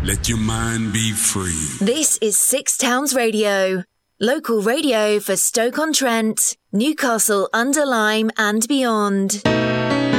Let your mind be free. This is Six Towns Radio. Local radio for Stoke-on-Trent, Newcastle under Lyme and beyond.